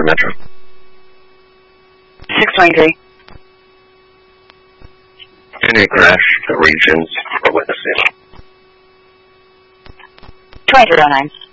Metro. 623. Any crash to regions for witnessing. 2309.